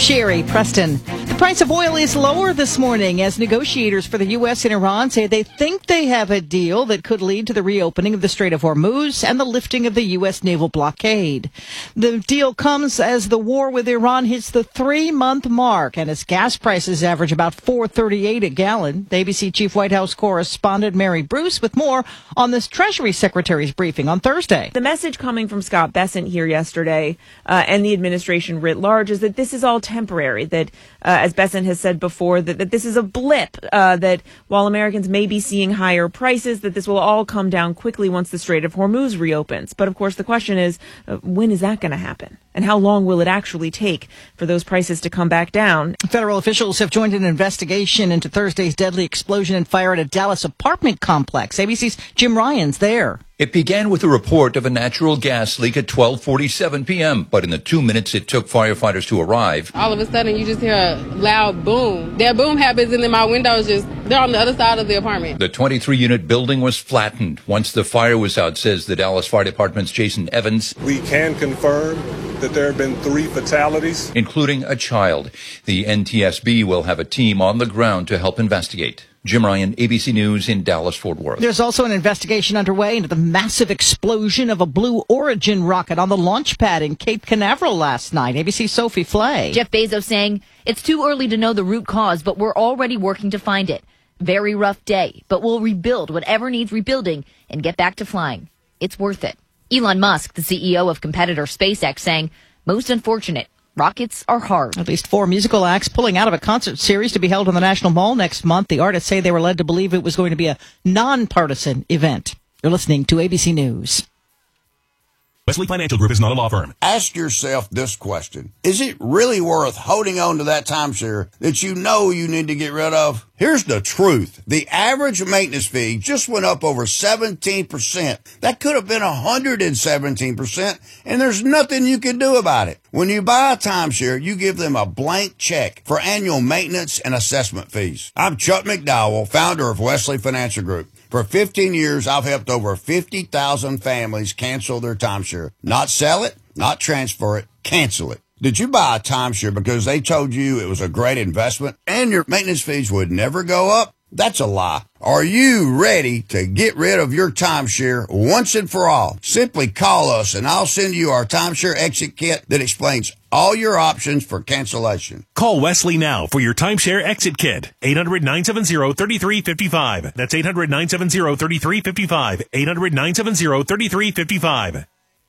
Sherry Preston. The price of oil is lower this morning as negotiators for the U.S. and Iran say they think they have a deal that could lead to the reopening of the Strait of Hormuz and the lifting of the U.S. naval blockade. The deal comes as the war with Iran hits the 3-month mark and as gas prices average about $4.38 a gallon. The ABC Chief White House correspondent Mary Bruce with more on this Treasury Secretary's briefing on Thursday. The message coming from Scott Bessent here yesterday and the administration writ large is that this is all temporary, that as Bessent has said before, that this is a blip, that while Americans may be seeing higher prices, that this will all come down quickly once the Strait of Hormuz reopens. But of course, the question is, when is that going to happen? And how long will it actually take for those prices to come back down? Federal officials have joined an investigation into Thursday's deadly explosion and fire at a Dallas apartment complex. ABC's Jim Ryan's there. It began with a report of a natural gas leak at 12:47 p.m., but in the 2 minutes it took firefighters to arrive, all of a sudden you just hear a loud boom. That boom happens and then my windows they're on the other side of the apartment. The 23-unit building was flattened once the fire was out, says the Dallas Fire Department's Jason Evans. We can confirm that there have been 3 fatalities, including a child. The NTSB will have a team on the ground to help investigate. Jim Ryan, ABC News in Dallas-Fort Worth. There's also an investigation underway into the massive explosion of a Blue Origin rocket on the launch pad in Cape Canaveral last night. ABC's Sophie Flay. Jeff Bezos saying, it's too early to know the root cause, but we're already working to find it. Very rough day, but we'll rebuild whatever needs rebuilding and get back to flying. It's worth it. Elon Musk, the CEO of competitor SpaceX, saying, most unfortunate. Rockets are hard. At least 4 musical acts pulling out of a concert series to be held on the National Mall next month. The artists say they were led to believe it was going to be a nonpartisan event. You're listening to ABC News. Wesley Financial Group is not a law firm. Ask yourself this question. Is it really worth holding on to that timeshare that you know you need to get rid of? Here's the truth. The average maintenance fee just went up over 17%. That could have been 117%, and there's nothing you can do about it. When you buy a timeshare, you give them a blank check for annual maintenance and assessment fees. I'm Chuck McDowell, founder of Wesley Financial Group. For 15 years, I've helped over 50,000 families cancel their timeshare. Not sell it, not transfer it, cancel it. Did you buy a timeshare because they told you it was a great investment and your maintenance fees would never go up? That's a lie. Are you ready to get rid of your timeshare once and for all? Simply call us and I'll send you our timeshare exit kit that explains all your options for cancellation. Call Wesley now for your timeshare exit kit. 800-970-3355. That's 800-970-3355. 800-970-3355.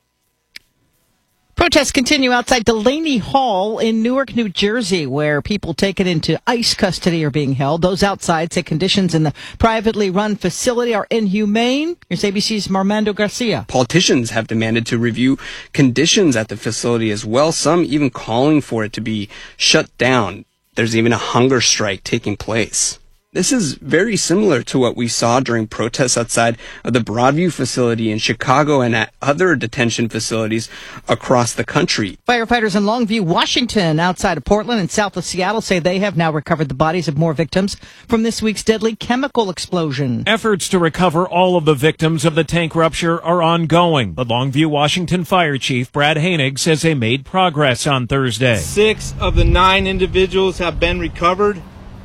Protests continue outside Delaney Hall in Newark, New Jersey, where people taken into ICE custody are being held. Those outside say conditions in the privately run facility are inhumane. Here's ABC's Marmando Garcia. Politicians have demanded to review conditions at the facility as well, some even calling for it to be shut down. There's even a hunger strike taking place. This is very similar to what we saw during protests outside of the Broadview facility in Chicago and at other detention facilities across the country. Firefighters in Longview, Washington, outside of Portland and south of Seattle, say they have now recovered the bodies of more victims from this week's deadly chemical explosion. Efforts to recover all of the victims of the tank rupture are ongoing. The Longview, Washington Fire Chief Brad Hainig says they made progress on Thursday. 6 of the 9 individuals have been recovered,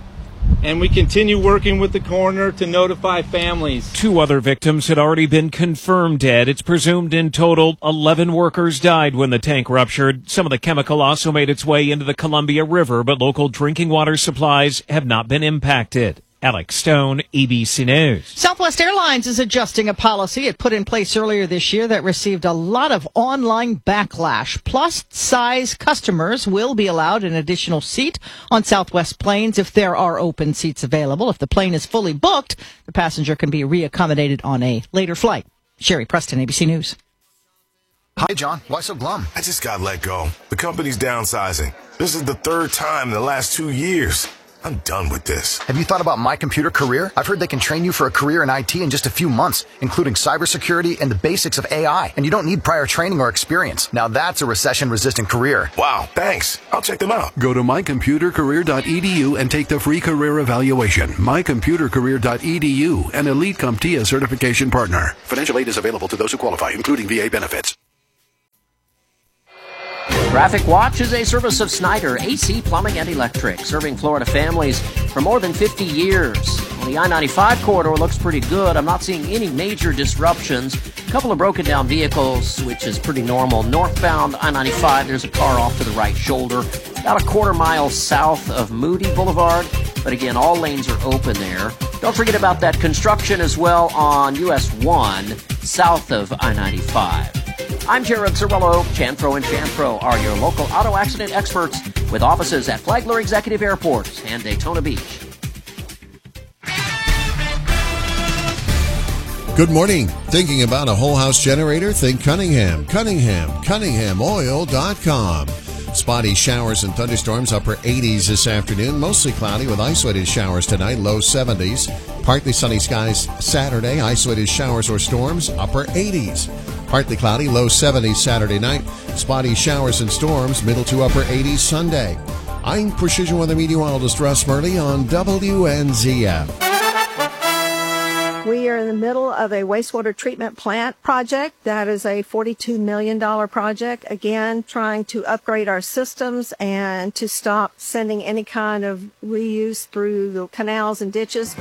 and we continue working with the coroner to notify families. 2 other victims had already been confirmed dead. It's presumed in total 11 workers died when the tank ruptured. Some of the chemical also made its way into the Columbia River, but local drinking water supplies have not been impacted. Alex Stone, ABC News. Southwest Airlines is adjusting a policy it put in place earlier this year that received a lot of online backlash. Plus-size customers will be allowed an additional seat on Southwest planes if there are open seats available. If the plane is fully booked, the passenger can be reaccommodated on a later flight. Sherry Preston, ABC News. Hi, John. Why so glum? I just got let go. The company's downsizing. This is the 3rd time in the last 2 years. I'm done with this. Have you thought about My Computer Career? I've heard they can train you for a career in IT in just a few months, including cybersecurity and the basics of AI. And you don't need prior training or experience. Now that's a recession-resistant career. Wow, thanks. I'll check them out. Go to mycomputercareer.edu and take the free career evaluation. mycomputercareer.edu, an Elite CompTIA certification partner. Financial aid is available to those who qualify, including VA benefits. Traffic Watch is a service of Snyder AC Plumbing and Electric, serving Florida families for more than 50 years. Well, the I-95 corridor looks pretty good. I'm not seeing any major disruptions. A couple of broken down vehicles, which is pretty normal. Northbound I-95, there's a car off to the right shoulder, about a quarter mile south of Moody Boulevard. But again, all lanes are open there. Don't forget about that construction as well on US 1 south of I-95. I'm Jared Cerullo. Chanfro and Chanfro are your local auto accident experts with offices at Flagler Executive Airport and Daytona Beach. Good morning. Thinking about a whole house generator? Think Cunningham. Cunninghamoil.com. Spotty showers and thunderstorms, upper 80s this afternoon. Mostly cloudy with isolated showers tonight, low 70s. Partly sunny skies Saturday, isolated showers or storms, upper 80s. Partly cloudy, low 70s Saturday night. Spotty showers and storms, middle to upper 80s Sunday. I'm Precision Weather Meteorologist Russ Murley on WNZF. We are in the middle of a wastewater treatment plant project. That is a $42 million project. Again, trying to upgrade our systems and to stop sending any kind of reuse through the canals and ditches.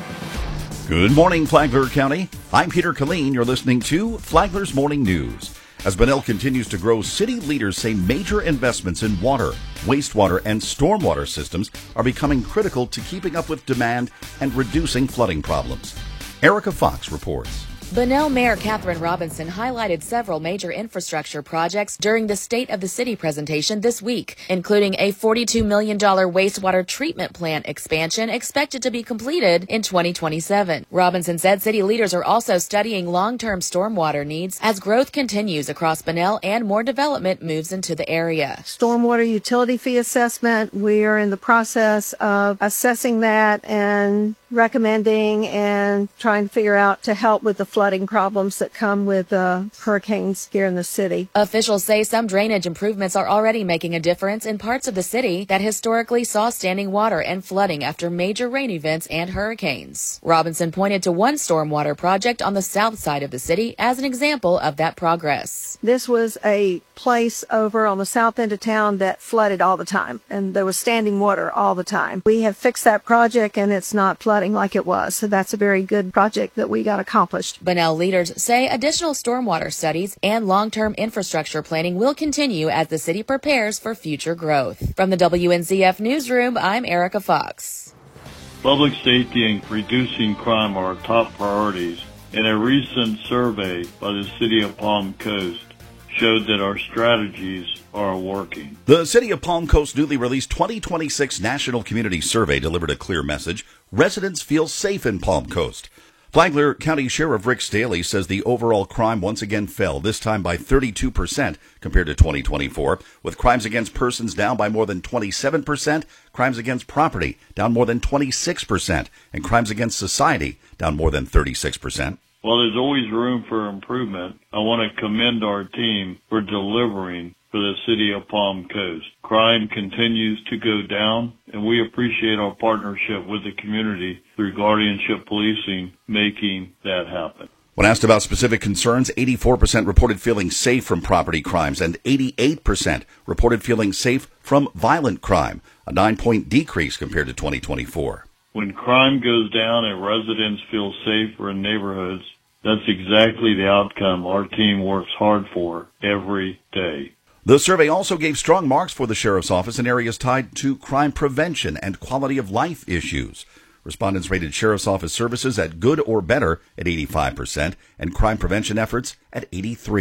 Good morning, Flagler County. I'm Peter Killeen. You're listening to Flagler's Morning News. As Bunnell continues to grow, city leaders say major investments in water, wastewater, and stormwater systems are becoming critical to keeping up with demand and reducing flooding problems. Erica Fox reports. Bunnell Mayor Catherine Robinson highlighted several major infrastructure projects during the State of the City presentation this week, including a $42 million wastewater treatment plant expansion expected to be completed in 2027. Robinson said city leaders are also studying long-term stormwater needs as growth continues across Bunnell and more development moves into the area. Stormwater utility fee assessment, we are in the process of assessing that and recommending and trying to figure out to help with the flooding problems that come with hurricanes here in the city. Officials say some drainage improvements are already making a difference in parts of the city that historically saw standing water and flooding after major rain events and hurricanes. Robinson pointed to one stormwater project on the south side of the city as an example of that progress. This was a place over on the south end of town that flooded all the time, and there was standing water all the time. We have fixed that project, and it's not flooding like it was. So that's a very good project that we got accomplished. Bunnell leaders say additional stormwater studies and long-term infrastructure planning will continue as the city prepares for future growth. From the WNZF Newsroom, I'm Erica Fox. Public safety and reducing crime are top priorities. And a recent survey by the City of Palm Coast showed that our strategies are working. The City of Palm Coast newly released 2026 National Community Survey delivered a clear message. Residents feel safe in Palm Coast. Flagler County Sheriff Rick Staley says the overall crime once again fell, this time by 32% compared to 2024, with crimes against persons down by more than 27%, crimes against property down more than 26%, and crimes against society down more than 36%. While there's always room for improvement, I want to commend our team for delivering for the City of Palm Coast. Crime continues to go down, and we appreciate our partnership with the community through guardianship policing, making that happen. When asked about specific concerns, 84% reported feeling safe from property crimes and 88% reported feeling safe from violent crime, a 9-point decrease compared to 2024. When crime goes down and residents feel safer in neighborhoods, that's exactly the outcome our team works hard for every day. The survey also gave strong marks for the Sheriff's Office in areas tied to crime prevention and quality of life issues. Respondents rated Sheriff's Office services at good or better at 85% and crime prevention efforts at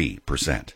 83%.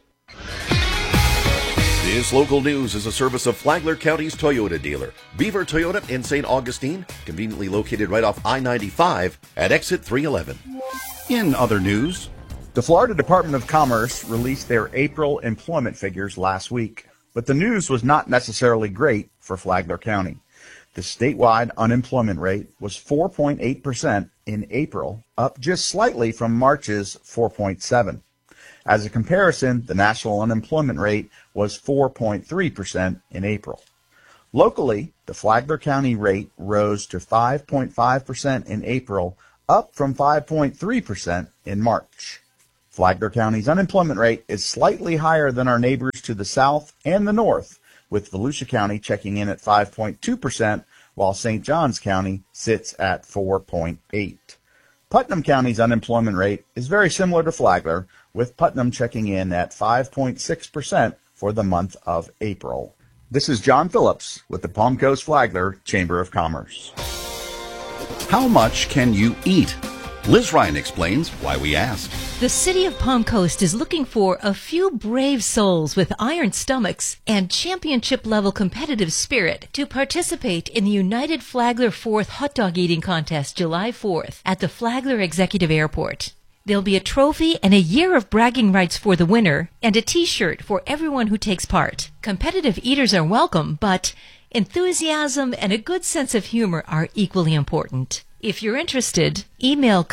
This local news is a service of Flagler County's Toyota dealer, Beaver Toyota in St. Augustine, conveniently located right off I-95 at exit 311. In other news, the Florida Department of Commerce released their April employment figures last week, but the news was not necessarily great for Flagler County. The statewide unemployment rate was 4.8% in April, up just slightly from March's 4.7%. As a comparison, the national unemployment rate was 4.3% in April. Locally, the Flagler County rate rose to 5.5% in April, up from 5.3% in March. Flagler County's unemployment rate is slightly higher than our neighbors to the south and the north, with Volusia County checking in at 5.2%, while St. Johns County sits at 4.8%. Putnam County's unemployment rate is very similar to Flagler, with Putnam checking in at 5.6% for the month of April. This is John Phillips with the Palm Coast Flagler Chamber of Commerce. How much can you eat? Liz Ryan explains why we asked. The city of Palm Coast is looking for a few brave souls with iron stomachs and championship-level competitive spirit to participate in the United Flagler 4th Hot Dog Eating Contest July 4th at the Flagler Executive Airport. There'll be a trophy and a year of bragging rights for the winner and a T-shirt for everyone who takes part. Competitive eaters are welcome, but enthusiasm and a good sense of humor are equally important. If you're interested, email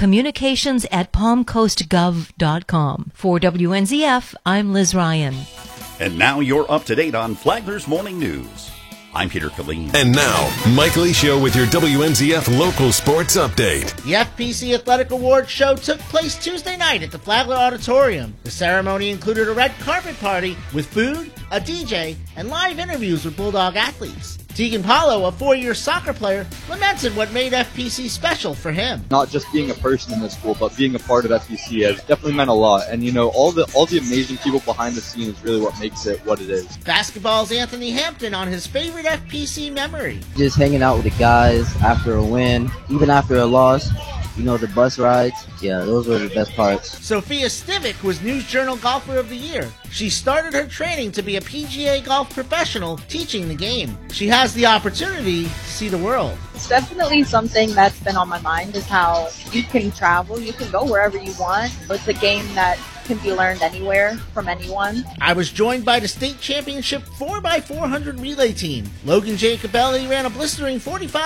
communications@palmcoastgov.com. For WNZF, I'm Liz Ryan. And now you're up to date on Flagler's Morning News. I'm Peter Killeen. And now, Mike Licio with your WNZF local sports update. The FPC Athletic Awards show took place Tuesday night at the Flagler Auditorium. The ceremony included a red carpet party with food, a DJ, and live interviews with Bulldog athletes. Tegan Paulo, a 4-year soccer player, lamented what made FPC special for him. Not just being a person in the school, but being a part of FPC has definitely meant a lot. And, you know, all the amazing people behind the scenes is really what makes it what it is. Basketball's Anthony Hampton on his favorite FPC memory. Just hanging out with the guys after a win, even after a loss. You know, the bus rides, yeah, those were the best parts. Sophia Stivic was News Journal Golfer of the Year. She started her training to be a PGA golf professional teaching the game. She has the opportunity to see the world. It's definitely something that's been on my mind is how you can travel, you can go wherever you want. It's a game that can be learned anywhere from anyone. I was joined by the state championship 4x400 relay team. Logan Jacobelli ran a blistering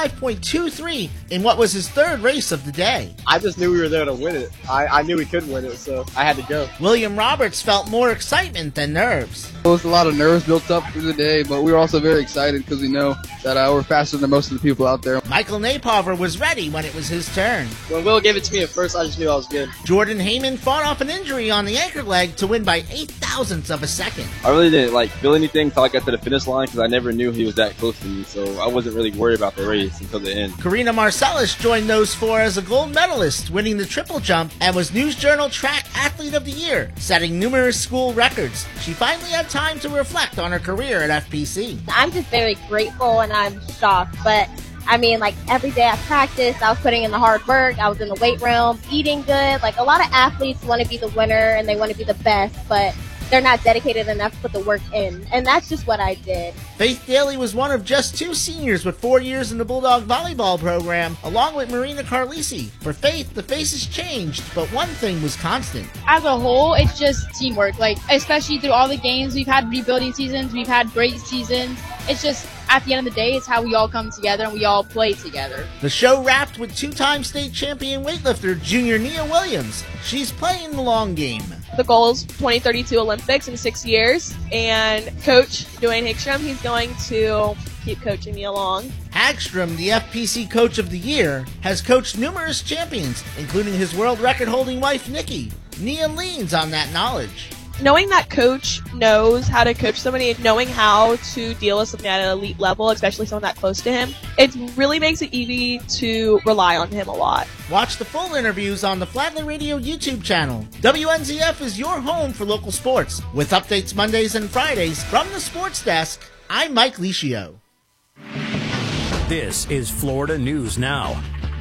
45.23 in what was his third race of the day. I just knew we were there to win it. I knew we could win it, so I had to go. William Roberts felt more excitement than nerves. There was a lot of nerves built up through the day, but we were also very excited because we know that we're faster than most of the people out there. Michael Napover was ready when it was his turn. When Will gave it to me at first, I just knew I was good. Jordan Heyman fought off an injury on the anchor leg to win by 0.08 of a second. I really didn't feel anything until I got to the finish line because I never knew he was that close to me, so I wasn't really worried about the race until the end. Karina Marcellus joined those four as a gold medalist, winning the triple jump, and was News Journal Track Athlete of the Year, setting numerous school records. She finally had time to reflect on her career at FPC. I'm just very grateful and I'm shocked, but I mean, every day I practiced, I was putting in the hard work, I was in the weight room, eating good. A lot of athletes want to be the winner and they want to be the best, but they're not dedicated enough to put the work in. And that's just what I did. Faith Daly was one of just 2 seniors with 4 years in the Bulldog volleyball program, along with Marina Carlisi. For Faith, the faces changed, but one thing was constant. As a whole, it's just teamwork. Especially through all the games, we've had rebuilding seasons, we've had great seasons. It's just, at the end of the day, it's how we all come together and we all play together. The show wrapped with 2-time state champion weightlifter Junior Nia Williams. She's playing the long game. The goal is 2032 Olympics in 6 years, and Coach Dwayne Hagstrom, he's going to keep coaching me along. Hagstrom, the FPC Coach of the Year, has coached numerous champions, including his world record-holding wife, Nikki. Nia leans on that knowledge. Knowing that Coach knows how to coach somebody and knowing how to deal with something at an elite level, especially someone that close to him, it really makes it easy to rely on him a lot. Watch the full interviews on the Flagler Radio YouTube channel. WNZF is your home for local sports. With updates Mondays and Fridays from the sports desk, I'm Mike Licio. This is Florida News Now.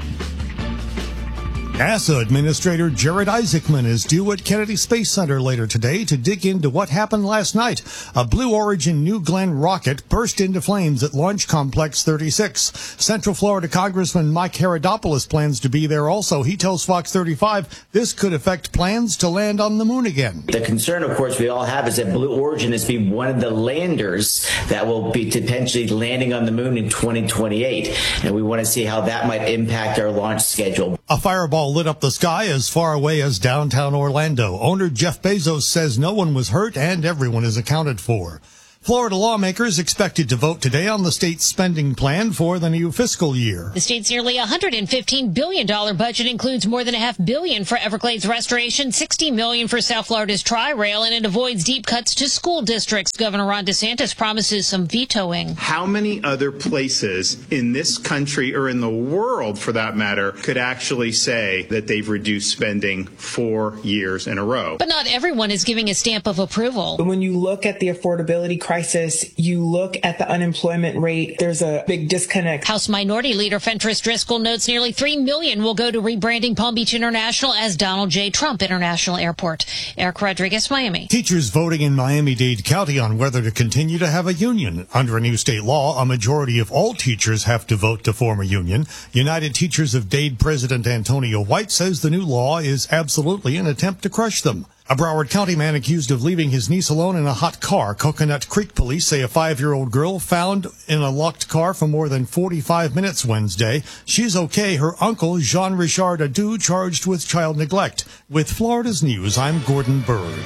NASA Administrator Jared Isaacman is due at Kennedy Space Center later today to dig into what happened last night. A Blue Origin New Glenn rocket burst into flames at Launch Complex 36. Central Florida Congressman Mike Herodopoulos plans to be there also. He tells Fox 35 this could affect plans to land on the moon again. The concern, of course, we all have is that Blue Origin is being one of the landers that will be potentially landing on the moon in 2028. And we want to see how that might impact our launch schedule. A fireball lit up the sky as far away as downtown Orlando. Owner Jeff Bezos says no one was hurt and everyone is accounted for. Florida lawmakers expected to vote today on the state's spending plan for the new fiscal year. The state's nearly $115 billion budget includes more than $500 million for Everglades restoration, $60 million for South Florida's Tri-Rail, and it avoids deep cuts to school districts. Governor Ron DeSantis promises some vetoing. How many other places in this country, or in the world for that matter, could actually say that they've reduced spending 4 years in a row? But not everyone is giving a stamp of approval. But when you look at the affordability crisis, you look at the unemployment rate, there's a big disconnect. House Minority Leader Fentress Driscoll notes nearly $3 million will go to rebranding Palm Beach International as Donald J. Trump International Airport. Eric Rodriguez, Miami. Teachers voting in Miami-Dade County on whether to continue to have a union. Under a new state law, a majority of all teachers have to vote to form a union. United Teachers of Dade President Antonio White says the new law is absolutely an attempt to crush them. A Broward County man accused of leaving his niece alone in a hot car. Coconut Creek police say a 5-year-old girl found in a locked car for more than 45 minutes Wednesday. She's okay. Her uncle, Jean-Richard Adu, charged with child neglect. With Florida's News, I'm Gordon Bird.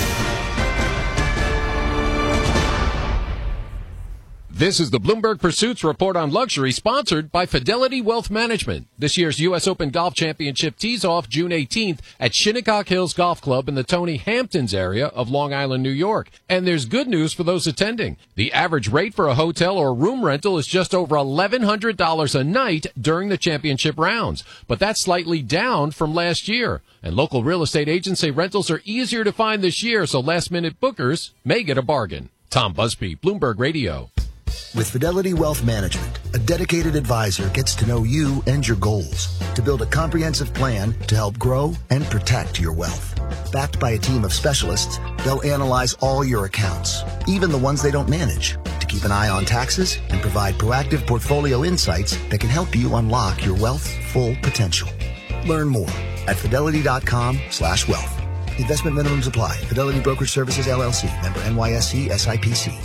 This is the Bloomberg Pursuits Report on Luxury, sponsored by Fidelity Wealth Management. This year's U.S. Open Golf Championship tees off June 18th at Shinnecock Hills Golf Club in the Tony Hamptons area of Long Island, New York. And there's good news for those attending. The average rate for a hotel or room rental is just over $1,100 a night during the championship rounds. But that's slightly down from last year. And local real estate agents say rentals are easier to find this year, so last-minute bookers may get a bargain. Tom Busby, Bloomberg Radio. With Fidelity Wealth Management, a dedicated advisor gets to know you and your goals to build a comprehensive plan to help grow and protect your wealth. Backed by a team of specialists, they'll analyze all your accounts, even the ones they don't manage, to keep an eye on taxes and provide proactive portfolio insights that can help you unlock your wealth's full potential. Learn more at fidelity.com/wealth. Investment minimums apply. Fidelity Brokerage Services, LLC. Member NYSE SIPC.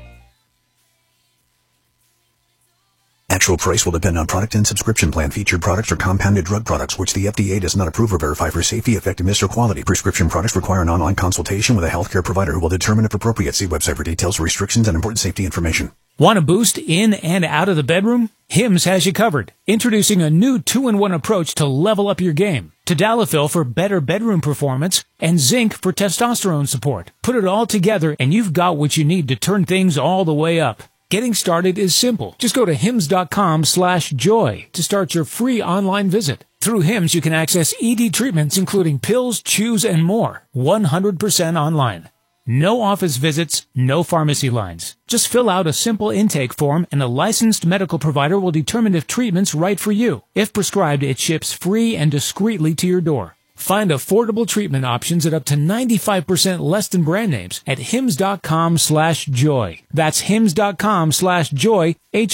Actual price will depend on product and subscription plan. Featured products are compounded drug products, which the FDA does not approve or verify for safety, effectiveness, or quality. Prescription products require an online consultation with a healthcare provider who will determine if appropriate. See website for details, restrictions, and important safety information. Want a boost in and out of the bedroom? Hims has you covered. Introducing a new 2-in-1 approach to level up your game. Tadalafil for better bedroom performance and zinc for testosterone support. Put it all together and you've got what you need to turn things all the way up. Getting started is simple. Just go to hims.com/joy to start your free online visit. Through Hims, you can access ED treatments, including pills, chews, and more, 100% online. No office visits, no pharmacy lines. Just fill out a simple intake form and a licensed medical provider will determine if treatment's right for you. If prescribed, it ships free and discreetly to your door. Find affordable treatment options at up to 95% less than brand names at hims.com/joy. That's hims.com/joy,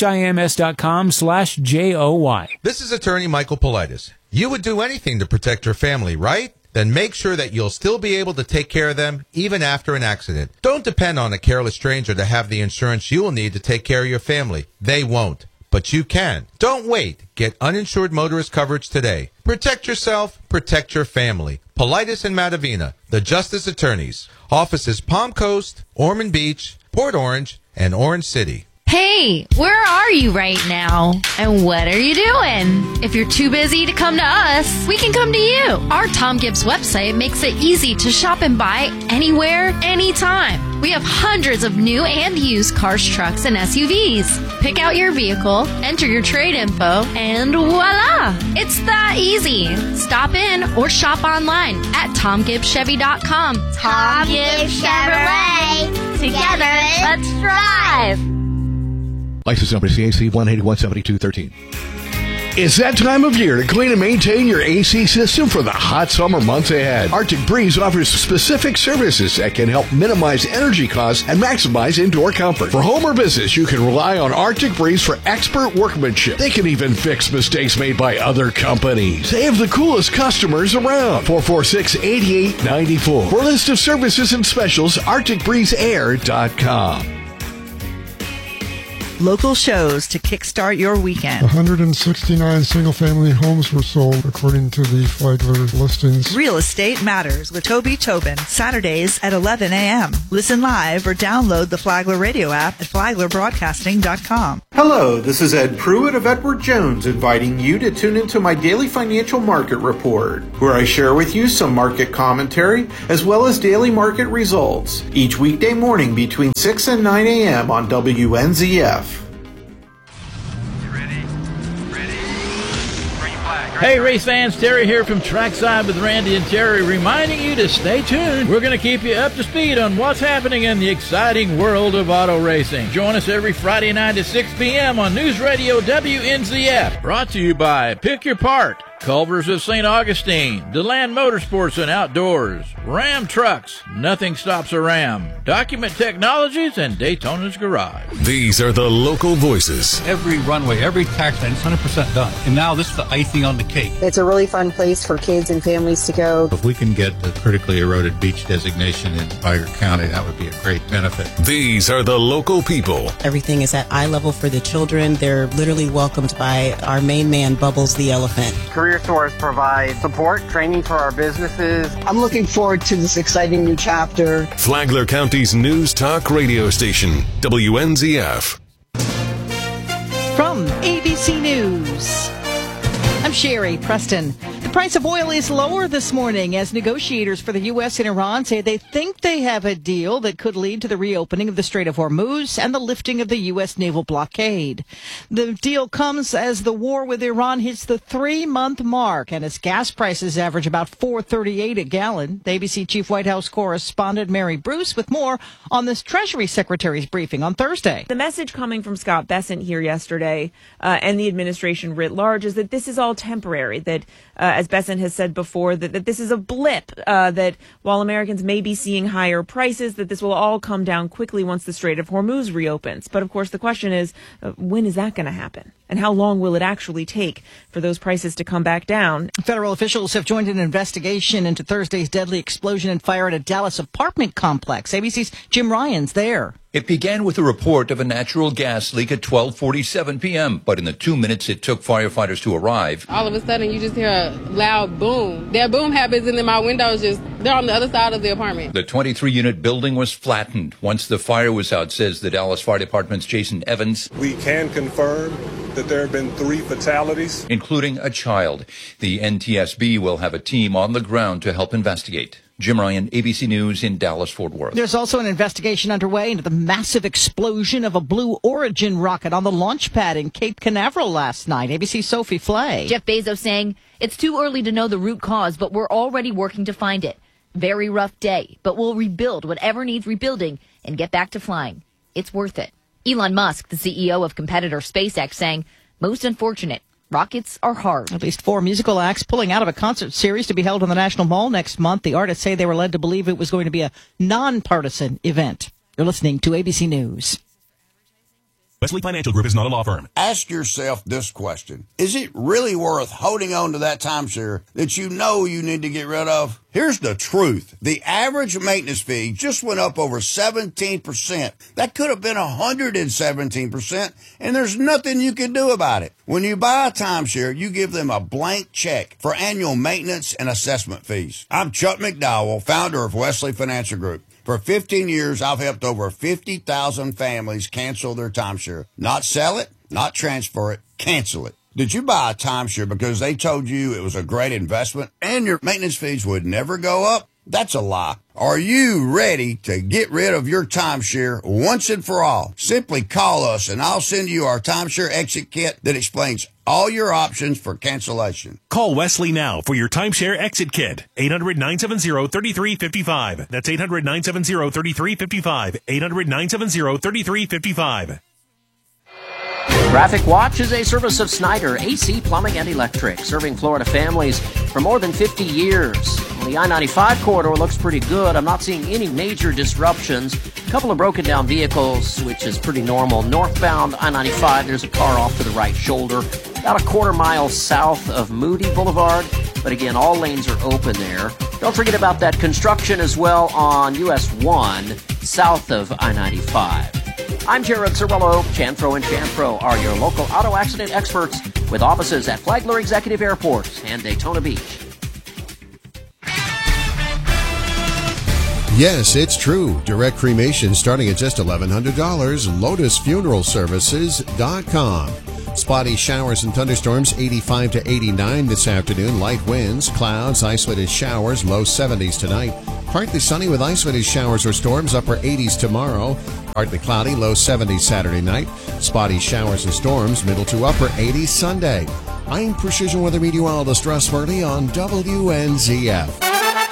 HIMS.com/JOY. This is attorney Michael Politis. You would do anything to protect your family, right? Then make sure that you'll still be able to take care of them even after an accident. Don't depend on a careless stranger to have the insurance you will need to take care of your family. They won't. But you can. Don't wait. Get uninsured motorist coverage today. Protect yourself, protect your family. Politis and Matavina, the Justice Attorneys. Offices Palm Coast, Ormond Beach, Port Orange, and Orange City. Hey, where are you right now? And what are you doing? If you're too busy to come to us, we can come to you. Our Tom Gibbs website makes it easy to shop and buy anywhere, anytime. We have hundreds of new and used cars, trucks, and SUVs. Pick out your vehicle, enter your trade info, and voila! It's that easy. Stop in or shop online at TomGibbsChevy.com. Tom Gibbs Chevrolet. Together, let's drive. License number CAC 1817213. It's that time of year to clean and maintain your AC system for the hot summer months ahead. Arctic Breeze offers specific services that can help minimize energy costs and maximize indoor comfort. For home or business, you can rely on Arctic Breeze for expert workmanship. They can even fix mistakes made by other companies. They have the coolest customers around. 446-8894. For a list of services and specials, ArcticBreezeAir.com. Local shows to kickstart your weekend. 169 single-family homes were sold, according to the Flagler listings. Real Estate Matters with Toby Tobin, Saturdays at 11 a.m. Listen live or download the Flagler radio app at flaglerbroadcasting.com. Hello, this is Ed Pruitt of Edward Jones inviting you to tune into my daily financial market report, where I share with you some market commentary as well as daily market results each weekday morning between 6 and 9 a.m. on WNZF. Hey race fans, Terry here from Trackside with Randy and Terry, reminding you to stay tuned. We're going to keep you up to speed on what's happening in the exciting world of auto racing. Join us every Friday night at 6 p.m. on News Radio WNZF. Brought to you by Pick Your Part, Culver's of St. Augustine, DeLand Motorsports and Outdoors, Ram Trucks, Nothing Stops a Ram, Document Technologies, and Daytona's Garage. These are the local voices. Every runway, every tax line is 100% done. And now this is the icing on the cake. It's a really fun place for kids and families to go. If we can get the critically eroded beach designation in Tiger County, that would be a great benefit. These are the local people. Everything is at eye level for the children. They're literally welcomed by our main man, Bubbles the Elephant. Career Stores provide support, training for our businesses. I'm looking forward to this exciting new chapter. Flagler County's news talk radio station, WNZF. From ABC News, I'm Sherry Preston. The price of oil is lower this morning as negotiators for the U.S. and Iran say they think they have a deal that could lead to the reopening of the Strait of Hormuz and the lifting of the U.S. naval blockade. The deal comes as the war with Iran hits the 3-month mark and as gas prices average about $4.38 a gallon. The ABC Chief White House correspondent Mary Bruce with more on this Treasury Secretary's briefing on Thursday. The message coming from Scott Bessent here yesterday and the administration writ large is that this is all temporary, that as Bessent has said before, that this is a blip, that while Americans may be seeing higher prices, that this will all come down quickly once the Strait of Hormuz reopens. But of course, the question is, when is that going to happen? And how long will it actually take for those prices to come back down? Federal officials have joined an investigation into Thursday's deadly explosion and fire at a Dallas apartment complex. ABC's Jim Ryan's there. It began with a report of a natural gas leak at 12:47 p.m., but in the 2 minutes it took firefighters to arrive, all of a sudden you just hear a loud boom. That boom happens and then my windows they're on the other side of the apartment. the 23-unit building was flattened once the fire was out, says the Dallas Fire Department's Jason Evans. We can confirm that there have been 3 fatalities, including a child. The NTSB will have a team on the ground to help investigate. Jim Ryan, ABC News in Dallas-Fort Worth. There's also an investigation underway into the massive explosion of a Blue Origin rocket on the launch pad in Cape Canaveral last night. ABC's Sophie Flay. Jeff Bezos saying, it's too early to know the root cause, but we're already working to find it. Very rough day, but we'll rebuild whatever needs rebuilding and get back to flying. It's worth it. Elon Musk, the CEO of competitor SpaceX, saying, most unfortunate. Rockets are hard. At least 4 musical acts pulling out of a concert series to be held on the National Mall next month. The artists say they were led to believe it was going to be a nonpartisan event. You're listening to ABC News. Wesley Financial Group is not a law firm. Ask yourself this question. Is it really worth holding on to that timeshare that you know you need to get rid of? Here's the truth. The average maintenance fee just went up over 17%. That could have been 117%, and there's nothing you can do about it. When you buy a timeshare, you give them a blank check for annual maintenance and assessment fees. I'm Chuck McDowell, founder of Wesley Financial Group. For 15 years, I've helped over 50,000 families cancel their timeshare. Not sell it, not transfer it, cancel it. Did you buy a timeshare because they told you it was a great investment and your maintenance fees would never go up? That's a lie. Are you ready to get rid of your timeshare once and for all? Simply call us and I'll send you our timeshare exit kit that explains all your options for cancellation. Call Wesley now for your timeshare exit kit. 800-970-3355. That's 800-970-3355. 800-970-3355. Traffic Watch is a service of Snyder AC Plumbing and Electric, serving Florida families for more than 50 years. The I-95 corridor looks pretty good. I'm not seeing any major disruptions. A couple of broken down vehicles, which is pretty normal. Northbound I-95, there's a car off to the right shoulder, about a quarter mile south of Moody Boulevard. But again, all lanes are open there. Don't forget about that construction as well on US 1 south of I-95. I'm Jared Cirillo. Chanfro & Chanfro are your local auto accident experts with offices at Flagler Executive Airport and Daytona Beach. Yes, it's true. Direct cremation starting at just $1,100. LotusFuneralServices.com. Spotty showers and thunderstorms, 85 to 89 this afternoon. Light winds, clouds, isolated showers, low 70s tonight. Partly sunny with isolated showers or storms, upper 80s tomorrow. Partly cloudy, low 70s Saturday night. Spotty showers and storms, middle to upper 80s Sunday. I'm Precision Weather Meteorologist Russ Murdy on WNZF.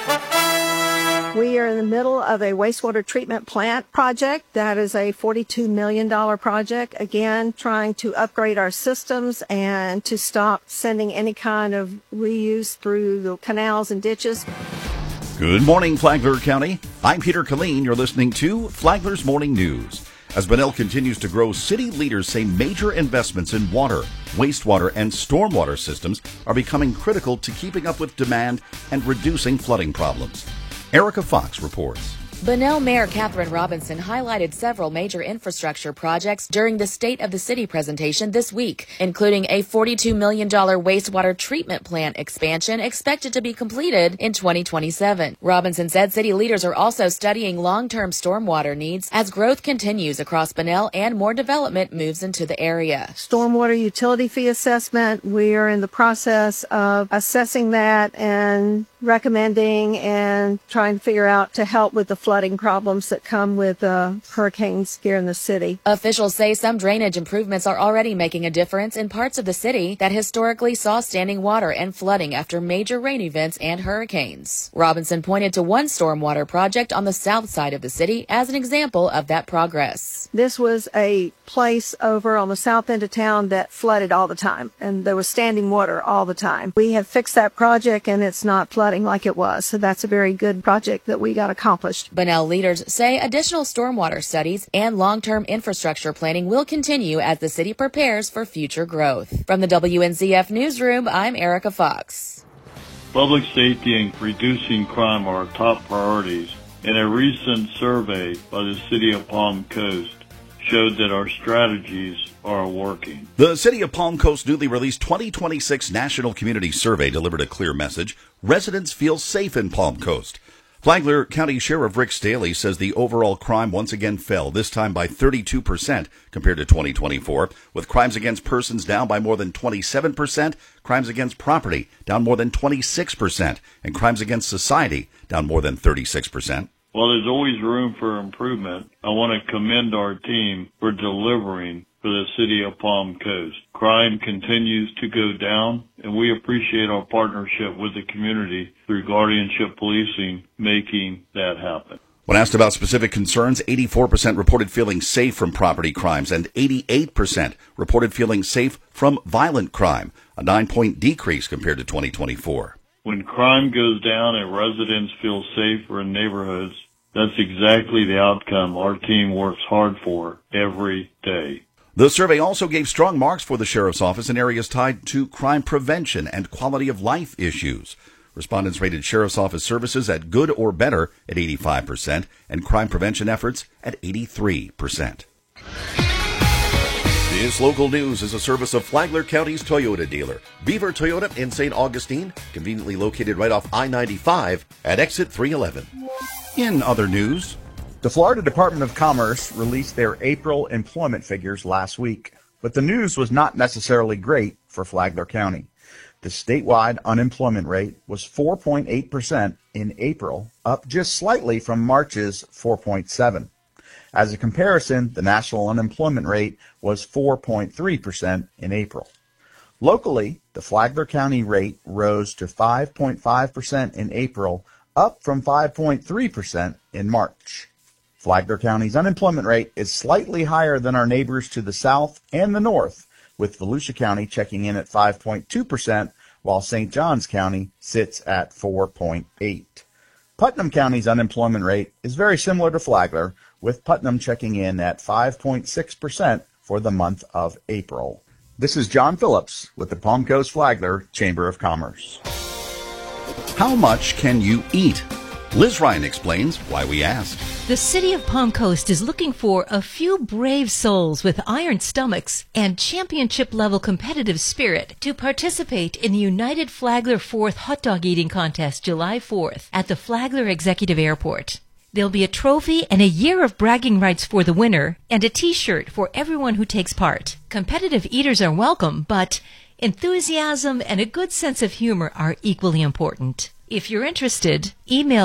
We are in the middle of a wastewater treatment plant project. That is a $42 million project. Again, trying to upgrade our systems and to stop sending any kind of reuse through the canals and ditches. Good morning, Flagler County. I'm Peter Killeen. You're listening to Flagler's Morning News. As Bunnell continues to grow, city leaders say major investments in water, wastewater, and stormwater systems are becoming critical to keeping up with demand and reducing flooding problems. Erica Fox reports. Bunnell Mayor Catherine Robinson highlighted several major infrastructure projects during the State of the City presentation this week, including a $42 million wastewater treatment plant expansion expected to be completed in 2027. Robinson said city leaders are also studying long-term stormwater needs as growth continues across Bunnell and more development moves into the area. Stormwater utility fee assessment, we are in the process of assessing that and recommending and trying to figure out to help with the flooding problems that come with hurricanes here in the city. Officials say some drainage improvements are already making a difference in parts of the city that historically saw standing water and flooding after major rain events and hurricanes. Robinson pointed to one stormwater project on the south side of the city as an example of that progress. This was a place over on the south end of town that flooded all the time, and there was standing water all the time. We have fixed that project, and it's not flooding like it was, so that's a very good project that we got accomplished. Bunnell leaders say additional stormwater studies and long-term infrastructure planning will continue as the city prepares for future growth. From the WNZF Newsroom, I'm Erica Fox. Public safety and reducing crime are top priorities, and a recent survey by the City of Palm Coast showed that our strategies are working. The City of Palm Coast newly released 2026 National Community Survey delivered a clear message. Residents feel safe in Palm Coast. Flagler County Sheriff Rick Staley says the overall crime once again fell, this time by 32% compared to 2024, with crimes against persons down by more than 27%, crimes against property down more than 26%, and crimes against society down more than 36%. While there's always room for improvement, I want to commend our team for delivering for the City of Palm Coast. Crime continues to go down, and we appreciate our partnership with the community through guardianship policing, making that happen. When asked about specific concerns, 84% reported feeling safe from property crimes and 88% reported feeling safe from violent crime, a 9-point decrease compared to 2024. When crime goes down and residents feel safer in neighborhoods, that's exactly the outcome our team works hard for every day. The survey also gave strong marks for the Sheriff's Office in areas tied to crime prevention and quality of life issues. Respondents rated Sheriff's Office services at good or better at 85% and crime prevention efforts at 83%. This local news is a service of Flagler County's Toyota dealer, Beaver Toyota in St. Augustine, conveniently located right off I-95 at exit 311. In other news, the Florida Department of Commerce released their April employment figures last week, but the news was not necessarily great for Flagler County. The statewide unemployment rate was 4.8% in April, up just slightly from March's 4.7%. As a comparison, the national unemployment rate was 4.3% in April. Locally, the Flagler County rate rose to 5.5% in April, up from 5.3% in March. Flagler County's unemployment rate is slightly higher than our neighbors to the south and the north, with Volusia County checking in at 5.2%, while St. Johns County sits at 4.8%. Putnam County's unemployment rate is very similar to Flagler, with Putnam checking in at 5.6% for the month of April. This is John Phillips with the Palm Coast Flagler Chamber of Commerce. How much can you eat? Liz Ryan explains why we asked. The city of Palm Coast is looking for a few brave souls with iron stomachs and championship-level competitive spirit to participate in the United Flagler 4th Hot Dog Eating Contest July 4th at the Flagler Executive Airport. There'll be a trophy and a year of bragging rights for the winner and a T-shirt for everyone who takes part. Competitive eaters are welcome, but enthusiasm and a good sense of humor are equally important. If you're interested, email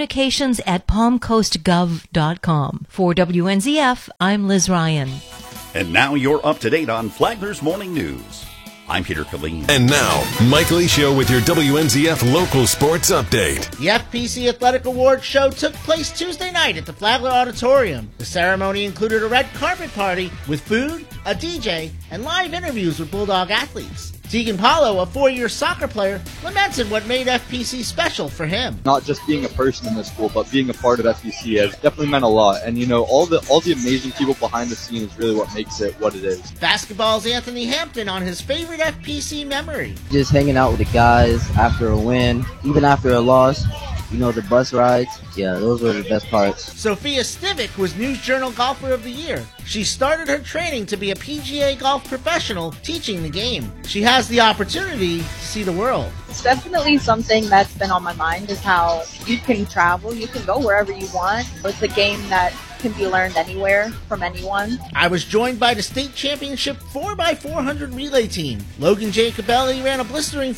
communications@palmcoastgov.com. For WNZF, I'm Liz Ryan. And now you're up to date on Flagler's Morning News. I'm Peter Killeen. And now, Mike Licio with your WNZF local sports update. The FPC Athletic Awards show took place Tuesday night at the Flagler Auditorium. The ceremony included a red carpet party with food, a DJ, and live interviews with Bulldog athletes. Tegan Paulo, a 4-year soccer player, lamented what made FPC special for him. Not just being a person in the school, but being a part of FPC has definitely meant a lot. And you know, all the amazing people behind the scenes is really what makes it what it is. Basketball's Anthony Hampton on his favorite FPC memory. Just hanging out with the guys after a win, even after a loss. You know, the bus rides, yeah, those were the best parts. Sophia Stivic was News Journal Golfer of the Year. She started her training to be a PGA golf professional teaching the game. She has the opportunity to see the world. It's definitely something that's been on my mind, is how you can travel, you can go wherever you want. It's a game that can be learned anywhere from anyone. I was joined by the state championship 4x400 relay team. Logan Jacobelli ran a blistering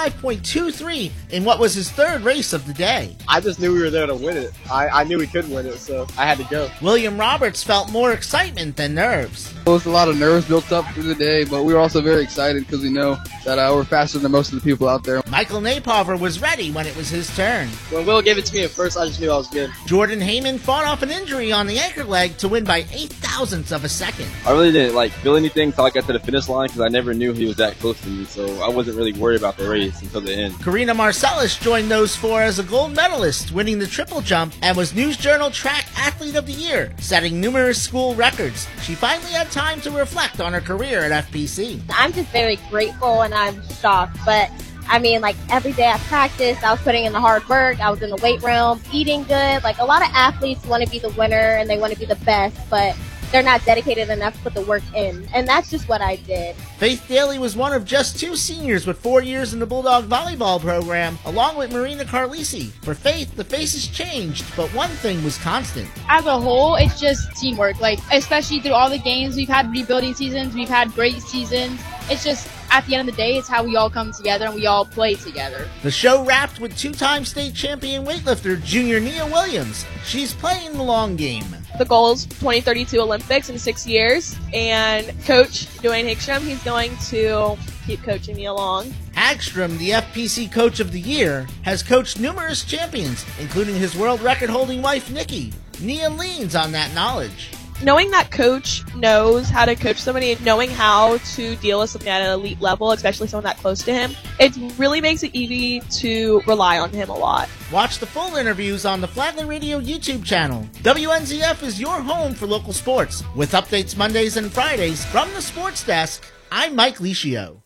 45.23 in what was his third race of the day. I just knew we were there to win it. I knew we could win it, so I had to go. William Roberts felt more excitement than nerves. There was a lot of nerves built up through the day, but we were also very excited because we know that we're faster than most of the people out there. Michael Napover was ready when it was his turn. When Will gave it to me at first, I just knew I was good. Jordan Heyman fought off an injury on the anchor leg to win by 0.08 of a second. I really didn't feel anything until I got to the finish line because I never knew he was that close to me, so I wasn't really worried about the race until the end. Karina Marcellus joined those four as a gold medalist, winning the triple jump, and was News Journal Track Athlete of the Year, setting numerous school records. She finally had time to reflect on her career at FPC. I'm just very grateful and I'm shocked, but I mean, every day I practiced, I was putting in the hard work, I was in the weight room, eating good. A lot of athletes want to be the winner and they want to be the best, but they're not dedicated enough to put the work in. And that's just what I did. Faith Daly was one of just 2 seniors with 4 years in the Bulldog volleyball program, along with Marina Carlisi. For Faith, the faces changed, but one thing was constant. As a whole, it's just teamwork. Especially through all the games, we've had rebuilding seasons, we've had great seasons. It's just, at the end of the day, it's how we all come together and we all play together. The show wrapped with 2-time state champion weightlifter Junior Nia Williams. She's playing the long game. The goal is 2032 Olympics in 6 years, and Coach Dwayne Hagstrom, he's going to keep coaching me along. Hagstrom, the FPC Coach of the Year, has coached numerous champions, including his world record-holding wife, Nikki. Nia leans on that knowledge. Knowing that Coach knows how to coach somebody and knowing how to deal with something at an elite level, especially someone that close to him, it really makes it easy to rely on him a lot. Watch the full interviews on the Flagler Radio YouTube channel. WNZF is your home for local sports. With updates Mondays and Fridays from the sports desk, I'm Mike Licio.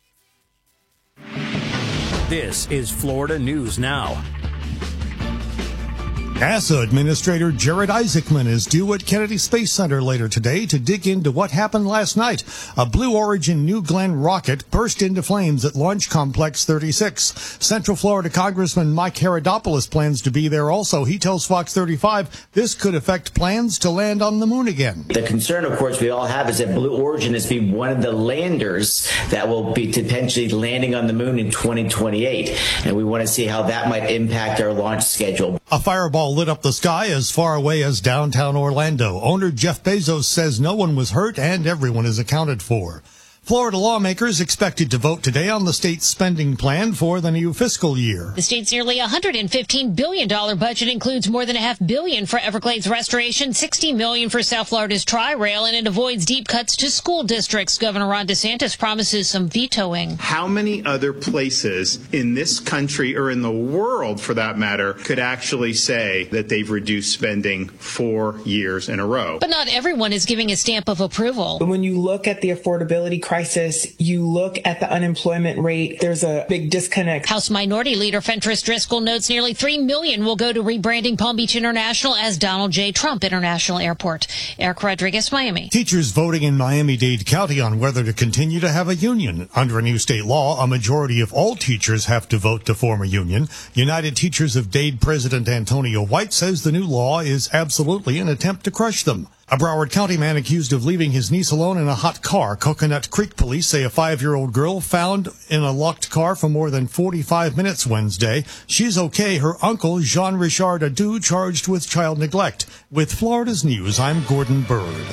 This is Florida News Now. NASA Administrator Jared Isaacman is due at Kennedy Space Center later today to dig into what happened last night. A Blue Origin New Glenn rocket burst into flames at Launch Complex 36. Central Florida Congressman Mike Herodopoulos plans to be there also. He tells Fox 35 this could affect plans to land on the moon again. The concern, of course, we all have is that Blue Origin is being one of the landers that will be potentially landing on the moon in 2028. And we want to see how that might impact our launch schedule. A fireball lit up the sky as far away as downtown Orlando. Owner Jeff Bezos says no one was hurt and everyone is accounted for. Florida lawmakers expected to vote today on the state's spending plan for the new fiscal year. The state's nearly $115 billion budget includes more than $500 million for Everglades restoration, $60 million for South Florida's Tri-Rail, and it avoids deep cuts to school districts. Governor Ron DeSantis promises some vetoing. How many other places in this country, or in the world for that matter, could actually say that they've reduced spending 4 years in a row? But not everyone is giving a stamp of approval. But when you look at the affordability crisis crisis, you look at the unemployment rate, there's a big disconnect. House Minority Leader Fentress Driscoll notes nearly $3 million will go to rebranding Palm Beach International as Donald J. Trump International Airport. Eric Rodriguez, Miami. Teachers voting in Miami-Dade County on whether to continue to have a union. Under a new state law, a majority of all teachers have to vote to form a union. United Teachers of Dade President Antonio White says the new law is absolutely an attempt to crush them. A Broward County man accused of leaving his niece alone in a hot car. Coconut Creek police say a 5-year-old girl found in a locked car for more than 45 minutes Wednesday. She's okay. Her uncle, Jean-Richard Adu, charged with child neglect. With Florida's News, I'm Gordon Bird.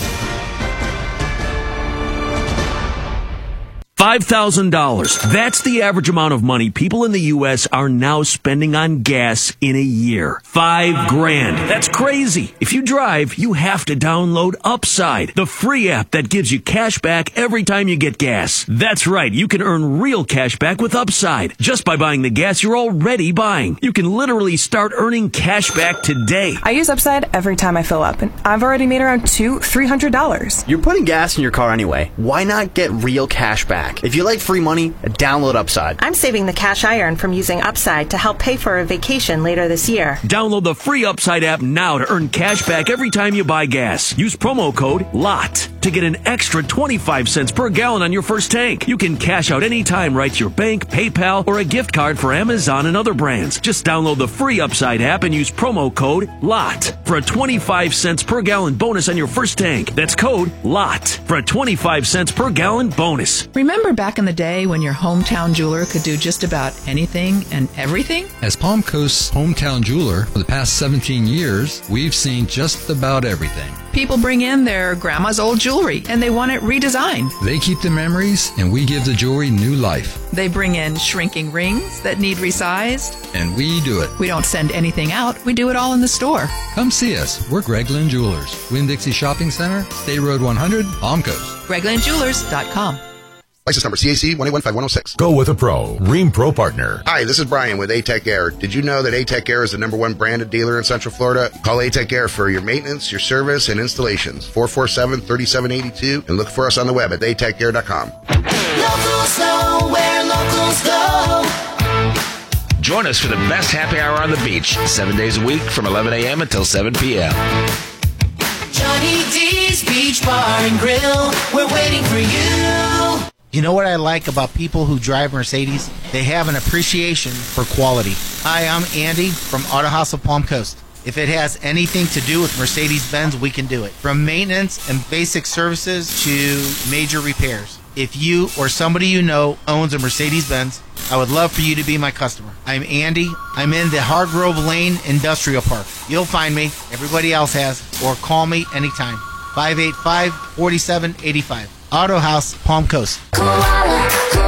$5,000. That's the average amount of money people in the U.S. are now spending on gas in a year. $5,000. That's crazy. If you drive, you have to download Upside, the free app that gives you cash back every time you get gas. That's right. You can earn real cash back with Upside just by buying the gas you're already buying. You can literally start earning cash back today. I use Upside every time I fill up, and I've already made around $300. You're putting gas in your car anyway. Why not get real cash back? If you like free money, download Upside. I'm saving the cash I earn from using Upside to help pay for a vacation later this year. Download the free Upside app now to earn cash back every time you buy gas. Use promo code LOT to get an extra 25 cents per gallon on your first tank. You can cash out anytime right to your bank, PayPal, or a gift card for Amazon and other brands. Just download the free Upside app and use promo code LOT for a 25 cents per gallon bonus on your first tank. That's code LOT for a 25 cents per gallon bonus. Remember back in the day when your hometown jeweler could do just about anything and everything? As Palm Coast's hometown jeweler for the past 17 years, we've seen just about everything. People bring in their grandma's old jewelry and they want it redesigned. They keep the memories and we give the jewelry new life. They bring in shrinking rings that need resized. And we do it. We don't send anything out. We do it all in the store. Come see us. We're Greg Lynn Jewelers. Winn-Dixie Shopping Center, State Road 100, Palm Coast. GregLynnJewelers.com. License number CAC 1815106. Go with a pro. Rheem Pro Partner. Hi, this is Brian with A-Tech Air. Did you know that A-Tech Air is the #1 branded dealer in Central Florida? Call A-Tech Air for your maintenance, your service, and installations. 447-3782, and look for us on the web at atechair.com. Locals know where locals go. Join us for the best happy hour on the beach, 7 days a week from 11 a.m. until 7 p.m. Johnny D's Beach Bar and Grill. We're waiting for you. You know what I like about people who drive Mercedes? They have an appreciation for quality. Hi, I'm Andy from Auto House of Palm Coast. If it has anything to do with Mercedes-Benz, we can do it. From maintenance and basic services to major repairs. If you or somebody you know owns a Mercedes-Benz, I would love for you to be my customer. I'm Andy. I'm in the Hargrove Lane Industrial Park. You'll find me. Everybody else has. Or call me anytime. 585-4785. Auto House, Palm Coast. Koala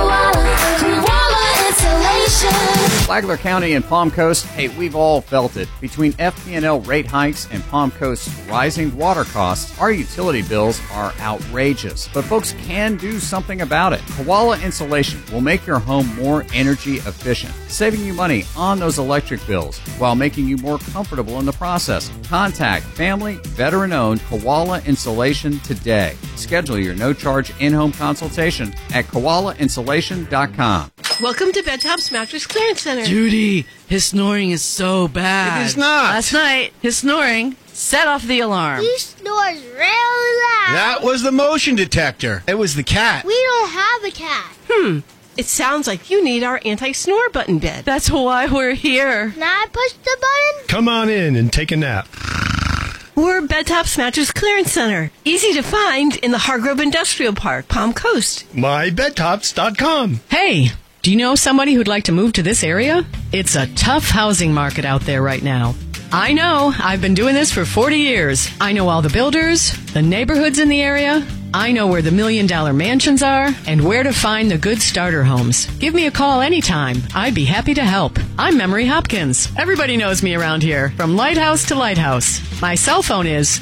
Insulation. Flagler County and Palm Coast, hey, we've all felt it. Between FP&L rate hikes and Palm Coast's rising water costs, our utility bills are outrageous. But folks can do something about it. Koala Insulation will make your home more energy efficient, saving you money on those electric bills while making you more comfortable in the process. Contact family, veteran-owned Koala Insulation today. Schedule your no-charge in-home consultation at koalainsulation.com. Welcome to Bedtop's Mattress Clearance Center. Judy, his snoring is so bad. It is not. Last night, his snoring set off the alarm. He snores real loud. That was the motion detector. It was the cat. We don't have a cat. It sounds like you need our anti-snore button bed. That's why we're here. Now I push the button? Come on in and take a nap. We're Bedtop's Mattress Clearance Center. Easy to find in the Hargrove Industrial Park, Palm Coast. MyBedtops.com. Hey, do you know somebody who'd like to move to this area? It's a tough housing market out there right now. I know. I've been doing this for 40 years. I know all the builders, the neighborhoods in the area. I know where the $1 million mansions are and where to find the good starter homes. Give me a call anytime. I'd be happy to help. I'm Memory Hopkins. Everybody knows me around here, from lighthouse to lighthouse. My cell phone is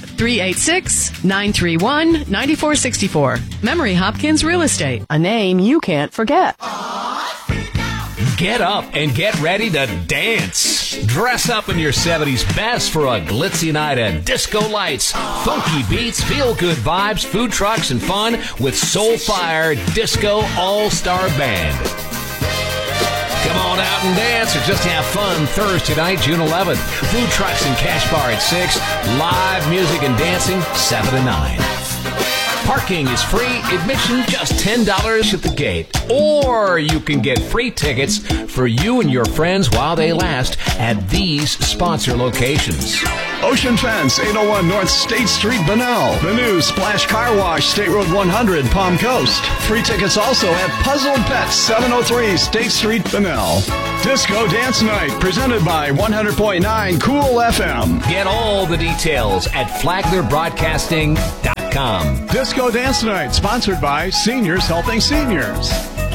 386-931-9464. Memory Hopkins Real Estate, a name you can't forget. Get up and get ready to dance. Dress up in your 70s best for a glitzy night of disco lights, funky beats, feel-good vibes, food trucks, and fun with Soulfire Disco All-Star Band. Come on out and dance or just have fun Thursday night, June 11th. Food trucks and cash bar at 6. Live music and dancing 7 to 9. Parking is free. Admission just $10 at the gate. Or you can get free tickets for you and your friends while they last at these sponsor locations. Ocean Fence, 801 North State Street, Bunnell. The new Splash Car Wash, State Road 100, Palm Coast. Free tickets also at Puzzled Pets, 703 State Street, Bunnell. Disco Dance Night, presented by 100.9 Cool FM. Get all the details at FlaglerBroadcasting.com. Disco Dance Night, sponsored by Seniors Helping Seniors.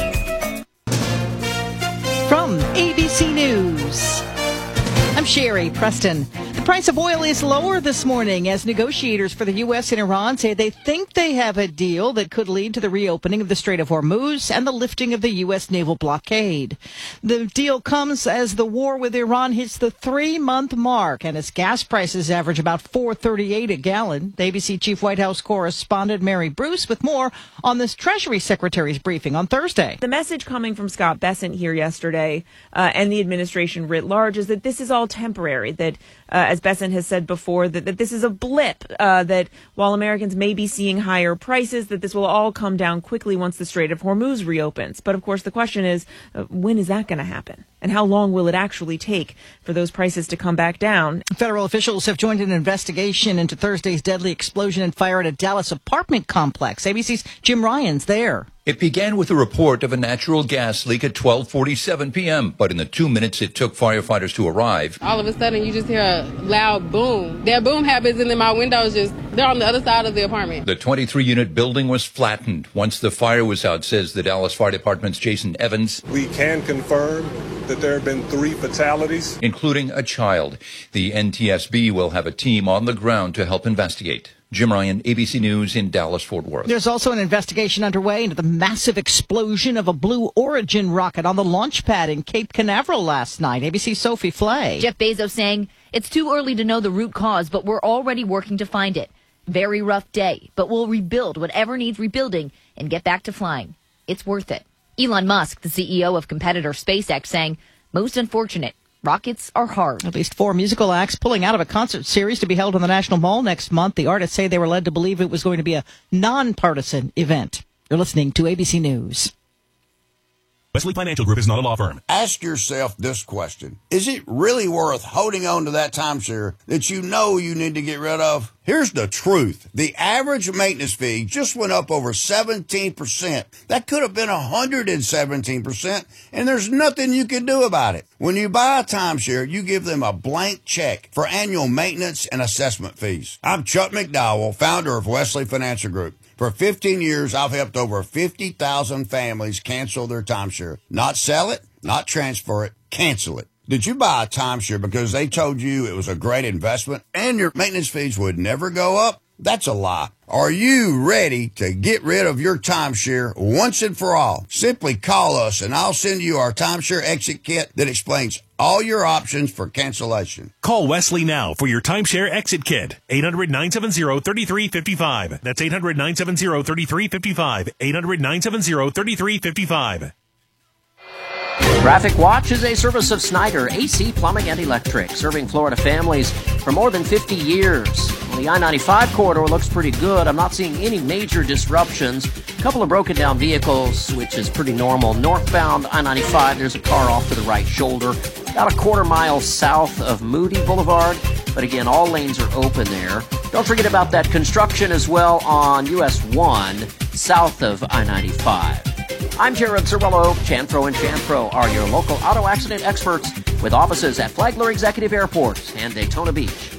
From ABC News, I'm Sherry Preston. The price of oil is lower this morning as negotiators for the U.S. and Iran say they think they have a deal that could lead to the reopening of the Strait of Hormuz and the lifting of the U.S. naval blockade. The deal comes as the war with Iran hits the 3-month mark and as gas prices average about $4.38 a gallon. The ABC Chief White House correspondent Mary Bruce with more on this Treasury Secretary's briefing on Thursday. The message coming from Scott Bessent here yesterday and the administration writ large is that this is all temporary, that as Bessent has said before, that this is a blip, that while Americans may be seeing higher prices, that this will all come down quickly once the Strait of Hormuz reopens. But of course, the question is, when is that going to happen? And how long will it actually take for those prices to come back down? Federal officials have joined an investigation into Thursday's deadly explosion and fire at a Dallas apartment complex. ABC's Jim Ryan's there. It began with a report of a natural gas leak at 12:47 p.m., but in the 2 minutes it took firefighters to arrive. All of a sudden, you just hear a loud boom. That boom happens, and then my windows they're on the other side of the apartment. The 23-unit building was flattened once the fire was out, says the Dallas Fire Department's Jason Evans. We can confirm that there have been 3 fatalities, including a child. The NTSB will have a team on the ground to help investigate. Jim Ryan, ABC News in Dallas-Fort Worth. There's also an investigation underway into the massive explosion of a Blue Origin rocket on the launch pad in Cape Canaveral last night. ABC's Sophie Flay. Jeff Bezos saying, it's too early to know the root cause, but we're already working to find it. Very rough day, but we'll rebuild whatever needs rebuilding and get back to flying. It's worth it. Elon Musk, the CEO of competitor SpaceX, saying, most unfortunate. Rockets are hard. At least 4 musical acts pulling out of a concert series to be held on the National Mall next month. The artists say they were led to believe it was going to be a nonpartisan event. You're listening to ABC News. Wesley Financial Group is not a law firm. Ask yourself this question. Is it really worth holding on to that timeshare that you know you need to get rid of? Here's the truth. The average maintenance fee just went up over 17%. That could have been 117%, and there's nothing you can do about it. When you buy a timeshare, you give them a blank check for annual maintenance and assessment fees. I'm Chuck McDowell, founder of Wesley Financial Group. For 15 years, I've helped over 50,000 families cancel their timeshare. Not sell it, not transfer it, cancel it. Did you buy a timeshare because they told you it was a great investment and your maintenance fees would never go up? That's a lie. Are you ready to get rid of your timeshare once and for all? Simply call us and I'll send you our timeshare exit kit that explains all your options for cancellation. Call Wesley now for your timeshare exit kit. 800-970-3355. That's 800-970-3355. 800-970-3355. Traffic Watch is a service of Snyder AC Plumbing and Electric, serving Florida families for more than 50 years. Well, the I-95 corridor looks pretty good. I'm not seeing any major disruptions. A couple of broken down vehicles, which is pretty normal. Northbound I-95, there's a car off to the right shoulder, about a quarter mile south of Moody Boulevard. But again, all lanes are open there. Don't forget about that construction as well on US 1 south of I-95. I'm Jared Cerullo. Chanfro and Chanfro are your local auto accident experts with offices at Flagler Executive Airport and Daytona Beach.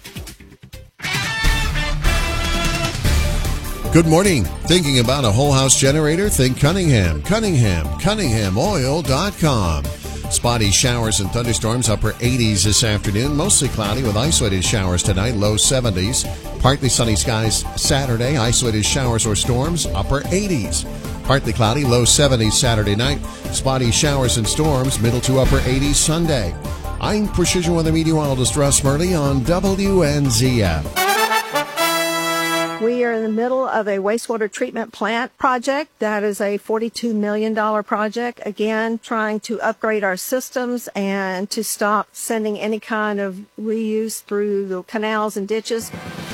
Good morning. Thinking about a whole house generator? Think Cunningham. Cunninghamoil.com. Spotty showers and thunderstorms, upper 80s this afternoon. Mostly cloudy with isolated showers tonight, low 70s. Partly sunny skies Saturday, isolated showers or storms, upper 80s. Partly cloudy, low 70s Saturday night. Spotty showers and storms, middle to upper 80s Sunday. I'm Precision Weather Meteorologist Russ Murley on WNZF. We are in the middle of a wastewater treatment plant project. That is a $42 million project. Again, trying to upgrade our systems and to stop sending any kind of reuse through the canals and ditches.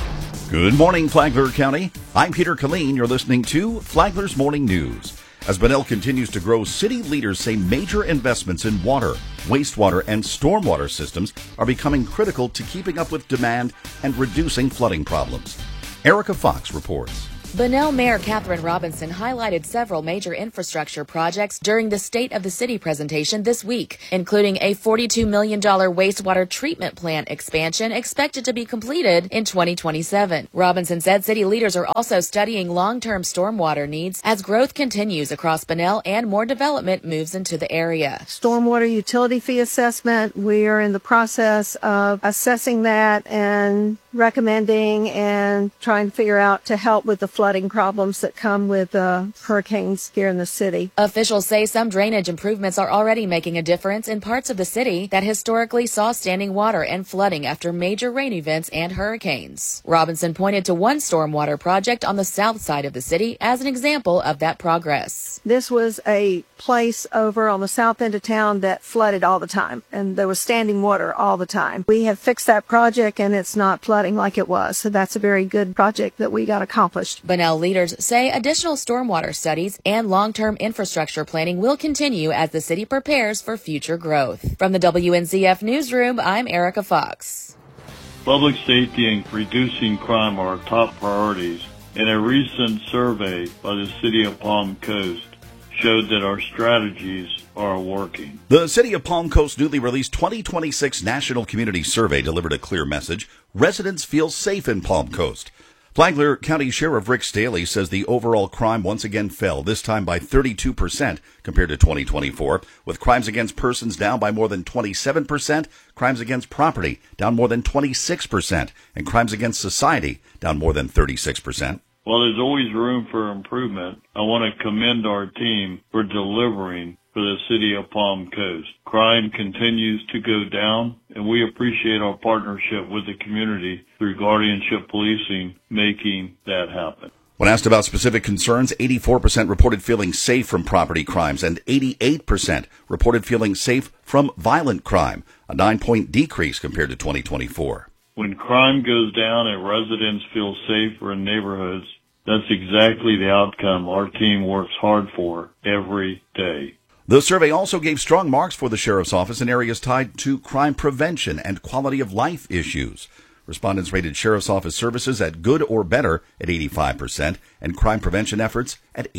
Good morning, Flagler County. I'm Peter Killeen. You're listening to Flagler's Morning News. As Bunnell continues to grow, city leaders say major investments in water, wastewater, and stormwater systems are becoming critical to keeping up with demand and reducing flooding problems. Erica Fox reports. Bunnell Mayor Catherine Robinson highlighted several major infrastructure projects during the State of the City presentation this week, including a $42 million wastewater treatment plant expansion expected to be completed in 2027. Robinson said city leaders are also studying long-term stormwater needs as growth continues across Bunnell and more development moves into the area. Stormwater utility fee assessment, we are in the process of assessing that and recommending and trying to figure out to help with the flooding problems that come with hurricanes here in the city. Officials say some drainage improvements are already making a difference in parts of the city that historically saw standing water and flooding after major rain events and hurricanes. Robinson pointed to one stormwater project on the south side of the city as an example of that progress. This was a place over on the south end of town that flooded all the time, and there was standing water all the time. We have fixed that project, and it's not flooding like it was, so that's a very good project that we got accomplished. Bunnell leaders say additional stormwater studies and long-term infrastructure planning will continue as the city prepares for future growth. From the WNZF Newsroom, I'm Erica Fox. Public safety and reducing crime are top priorities, and a recent survey by the City of Palm Coast showed that our strategies are working. The City of Palm Coast newly released 2026 National Community Survey delivered a clear message. Residents feel safe in Palm Coast. Flagler County Sheriff Rick Staley says the overall crime once again fell, this time by 32% compared to 2024, with crimes against persons down by more than 27%, crimes against property down more than 26%, and crimes against society down more than 36%. While there's always room for improvement, I want to commend our team for delivering for the City of Palm Coast. Crime continues to go down, and we appreciate our partnership with the community through guardianship policing, making that happen. When asked about specific concerns, 84% reported feeling safe from property crimes and 88% reported feeling safe from violent crime, a 9-point decrease compared to 2024. When crime goes down and residents feel safer in neighborhoods, that's exactly the outcome our team works hard for every day. The survey also gave strong marks for the Sheriff's Office in areas tied to crime prevention and quality of life issues. Respondents rated Sheriff's Office services at good or better at 85% and crime prevention efforts at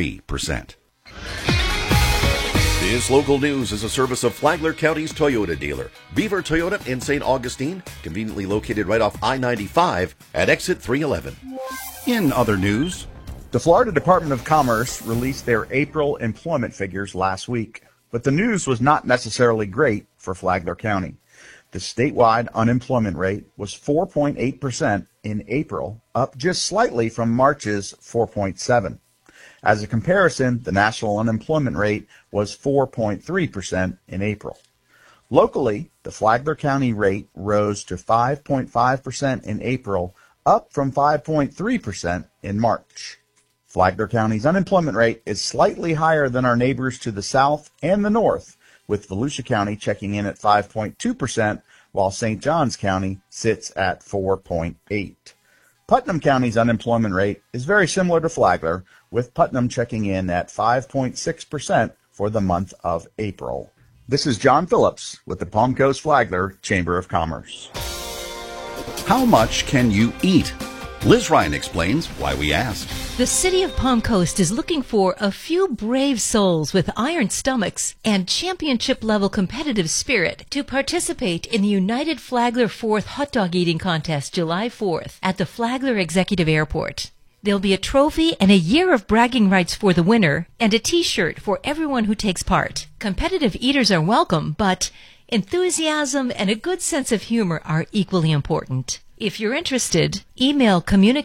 83%. This local news is a service of Flagler County's Toyota dealer, Beaver Toyota in St. Augustine, conveniently located right off I-95 at exit 311. In other news, the Florida Department of Commerce released their April employment figures last week, but the news was not necessarily great for Flagler County. The statewide unemployment rate was 4.8% in April, up just slightly from March's 4.7%. As a comparison, the national unemployment rate was 4.3% in April. Locally, the Flagler County rate rose to 5.5% in April, up from 5.3% in March. Flagler County's unemployment rate is slightly higher than our neighbors to the south and the north, with Volusia County checking in at 5.2%, while St. Johns County sits at 4.8%. Putnam County's unemployment rate is very similar to Flagler, with Putnam checking in at 5.6% for the month of April. This is John Phillips with the Palm Coast Flagler Chamber of Commerce. How much can you eat? Liz Ryan explains why we asked. The City of Palm Coast is looking for a few brave souls with iron stomachs and championship-level competitive spirit to participate in the United Flagler 4th Hot Dog Eating Contest July 4th at the Flagler Executive Airport. There'll be a trophy and a year of bragging rights for the winner and a T-shirt for everyone who takes part. Competitive eaters are welcome, but enthusiasm and a good sense of humor are equally important. If you're interested, email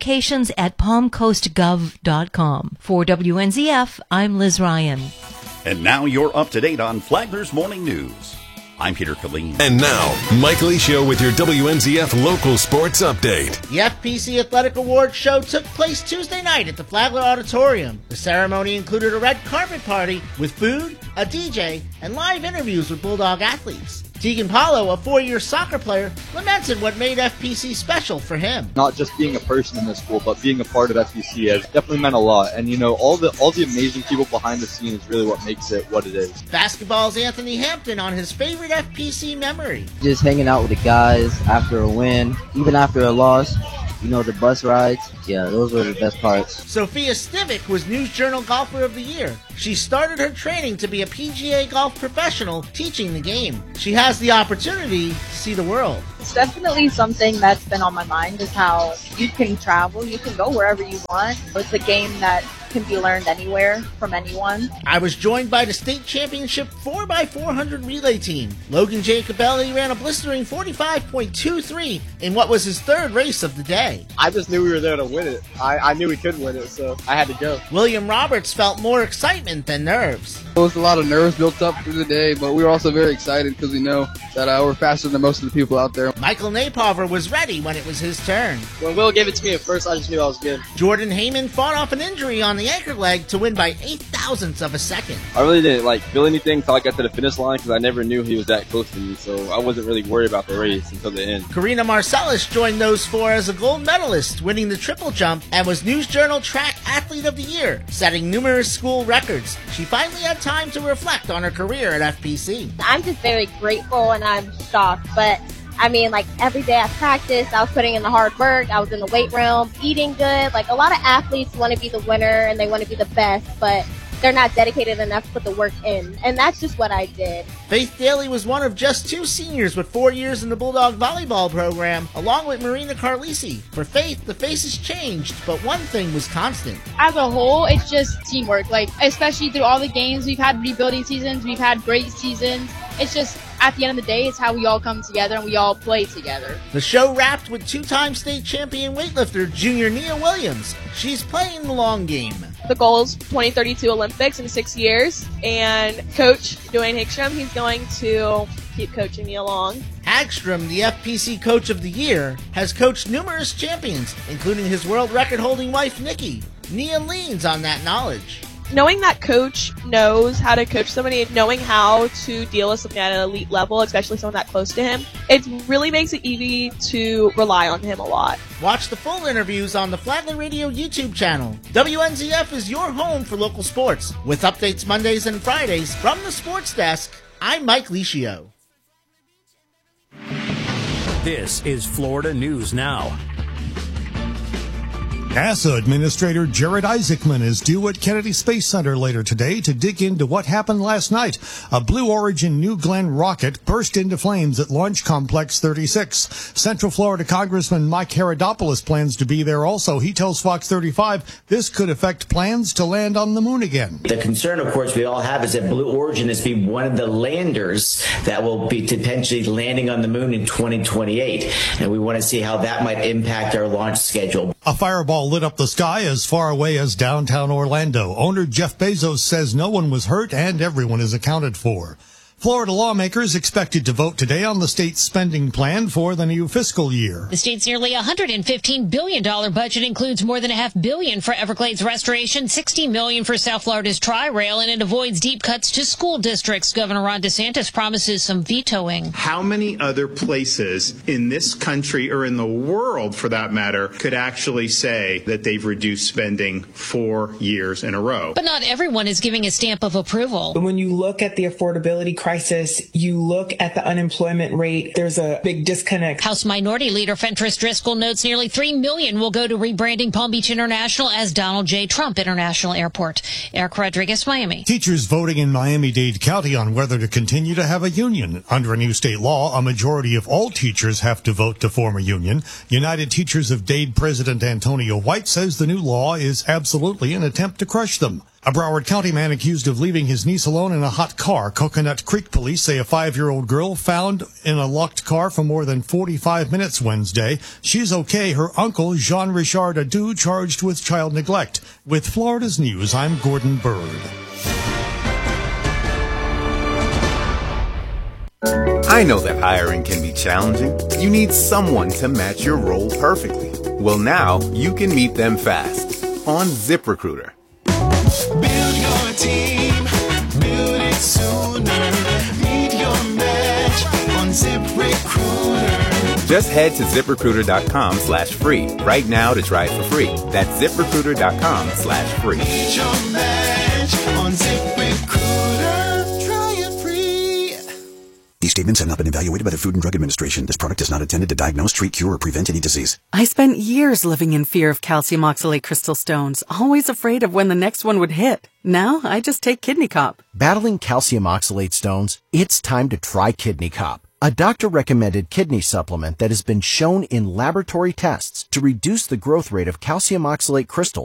communications@palmcoastgov.com. For WNZF, I'm Liz Ryan. And now you're up to date on Flagler's Morning News. I'm Peter Killeen. And now, Mike Licio with your WNZF local sports update. The FPC Athletic Awards show took place Tuesday night at the Flagler Auditorium. The ceremony included a red carpet party with food, a DJ, and live interviews with Bulldog athletes. Tegan Paulo, a 4-year soccer player, lamented what made FPC special for him. Not just being a person in the school, but being a part of FPC has definitely meant a lot. And you know, all the amazing people behind the scenes is really what makes it what it is. Basketball's Anthony Hampton on his favorite FPC memory. Just hanging out with the guys after a win, even after a loss. You know, the bus rides, yeah, those were the best parts. Sophia Stivic was News Journal Golfer of the Year. She started her training to be a PGA golf professional teaching the game. She has the opportunity to see the world. It's definitely something that's been on my mind, is how you can travel, you can go wherever you want. It's a game that can be learned anywhere from anyone. I was joined by the state championship 4x400 relay team. Logan Jacobelli ran a blistering 45.23 in what was his third race of the day. I just knew we were there to win it. I knew we could win it, so I had to go. William Roberts felt more excitement than nerves. There was a lot of nerves built up through the day, but we were also very excited because we know that we're faster than most of the people out there. Michael Napover was ready when it was his turn. When Will gave it to me at first, I just knew I was good. Jordan Heyman fought off an injury on the anchor leg to win by 8 thousandths of a second. I really didn't feel anything until I got to the finish line because I never knew he was that close to me, so I wasn't really worried about the race until the end. Karina Marcellus joined those four as a gold medalist, winning the triple jump, and was News Journal Track Athlete of the Year, setting numerous school records. She finally had time to reflect on her career at FPC. I'm just very grateful and I'm shocked, but I mean, every day I practiced, I was putting in the hard work, I was in the weight room, eating good. A lot of athletes want to be the winner and they want to be the best, but they're not dedicated enough to put the work in. And that's just what I did. Faith Daly was one of just 2 seniors with 4 years in the Bulldog volleyball program, along with Marina Carlisi. For Faith, the faces changed, but one thing was constant. As a whole, it's just teamwork. Especially through all the games, we've had rebuilding seasons, we've had great seasons. It's just, at the end of the day, it's how we all come together and we all play together. The show wrapped with 2-time state champion weightlifter Junior Nia Williams. She's playing the long game. The goal is 2032 Olympics in 6 years, and Coach Dwayne Hickstrom, he's going to keep coaching me along. Hagstrom, the FPC Coach of the Year, has coached numerous champions, including his world record-holding wife, Nikki. Nia leans on that knowledge. Knowing that Coach knows how to coach somebody and knowing how to deal with something at an elite level, especially someone that close to him, it really makes it easy to rely on him a lot. Watch the full interviews on the Flagler Radio YouTube channel. WNZF is your home for local sports. With updates Mondays and Fridays from the sports desk, I'm Mike Licio. This is Florida News Now. NASA Administrator Jared Isaacman is due at Kennedy Space Center later today to dig into what happened last night. A Blue Origin New Glenn rocket burst into flames at Launch Complex 36. Central Florida Congressman Mike Herodopoulos plans to be there also. He tells Fox 35 this could affect plans to land on the moon again. The concern, of course, we all have is that Blue Origin is be one of the landers that will be potentially landing on the moon in 2028. And we want to see how that might impact our launch schedule. A fireball lit up the sky as far away as downtown Orlando. Owner Jeff Bezos says no one was hurt and everyone is accounted for. Florida lawmakers expected to vote today on the state's spending plan for the new fiscal year. The state's nearly $115 billion budget includes more than $500 million for Everglades restoration, $60 million for South Florida's Tri-Rail, and it avoids deep cuts to school districts. Governor Ron DeSantis promises some vetoing. How many other places in this country, or in the world for that matter, could actually say that they've reduced spending 4 years in a row? But not everyone is giving a stamp of approval. But when you look at the affordability crisis, you look at the unemployment rate, there's a big disconnect. House Minority Leader Fentress Driscoll notes nearly $3 million will go to rebranding Palm Beach International as Donald J. Trump International Airport. Eric Rodriguez, Miami. Teachers voting in Miami-Dade County on whether to continue to have a union. Under a new state law, a majority of all teachers have to vote to form a union. United Teachers of Dade President Antonio White says the new law is absolutely an attempt to crush them. A Broward County man accused of leaving his niece alone in a hot car. Coconut Creek police say a 5-year-old girl found in a locked car for more than 45 minutes Wednesday. She's okay. Her uncle, Jean-Richard Adu, charged with child neglect. With Florida's News, I'm Gordon Bird. I know that hiring can be challenging. You need someone to match your role perfectly. Well, now you can meet them fast on ZipRecruiter. Build your team, build it sooner. Meet your match on ZipRecruiter. Just head to ZipRecruiter.com/free right now to try it for free. That's ZipRecruiter.com/free. Meet your match on ZipRecruiter. Try it free. These statements have not been evaluated by the Food and Drug Administration. This product is not intended to diagnose, treat, cure, or prevent any disease. I spent years living in fear of calcium oxalate crystal stones, always afraid of when the next one would hit. Now, I just take Kidney Cop. Battling calcium oxalate stones? It's time to try Kidney Cop, a doctor-recommended kidney supplement that has been shown in laboratory tests to reduce the growth rate of calcium oxalate crystals